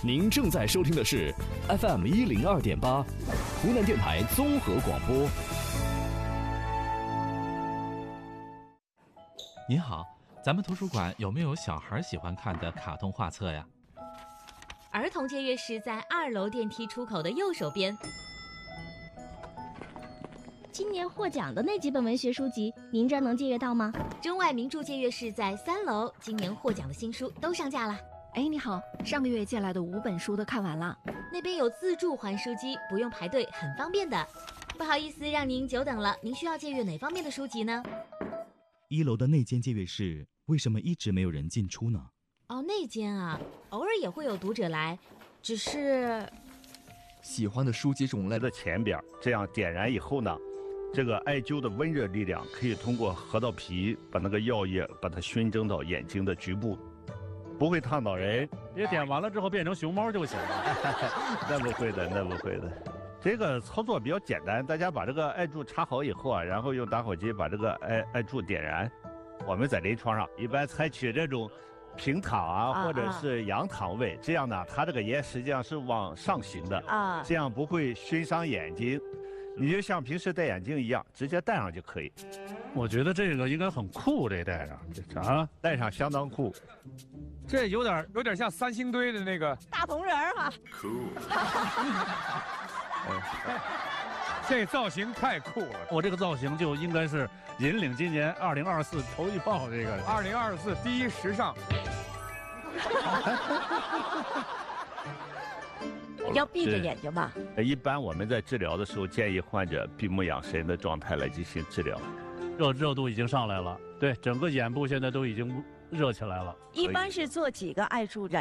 您正在收听的是 FM102.8，湖南电台综合广播。 您好，咱们图书馆有没有小孩喜欢看的卡通画册呀？ 儿童借阅室在2楼电梯出口的右手边。 今年获奖的那几本文学书籍，您这儿能借阅到吗？ 中外名著借阅室在3楼，今年获奖的新书都上架了。 哎，你好，上个月借来的5本书都看完了。 那边有自助还书机，不用排队，很方便的。不好意思让您久等了，您需要借阅哪方面的书籍呢 ？1楼的那间借阅室为什么一直没有人进出呢？ 哦，那间啊，偶尔也会有读者来，只是喜欢的书籍种类的前边，这样点燃以后呢，这个艾灸的温热力量可以通过核桃皮把那个药液把它熏蒸到眼睛的局部，不会烫到人。 别点完了之后变成熊猫就行了。 那不会的，那不会的。这个操作比较简单，大家把这个艾柱插好以后啊，然后用打火机把这个艾柱点燃。我们在临床上一般采取这种平躺啊，或者是仰躺位，这样呢，它这个烟实际上是往上行的啊，这样不会熏伤眼睛。你就像平时戴眼镜一样，直接戴上就可以。 我觉得这个应该很酷，这戴上啊， 戴上相当酷。 这有点像三星堆的那个大铜人哈。 酷。这造型太酷了！我这个造型就应该是引领今年2024头一炮，这个2024第一时尚。 要闭着眼睛吧？ 一般我们在治疗的时候建议患者闭目养神的状态来进行治疗。 热度已经上来了，对，整个眼部现在都已经热起来了。 一般是做几个艾柱燃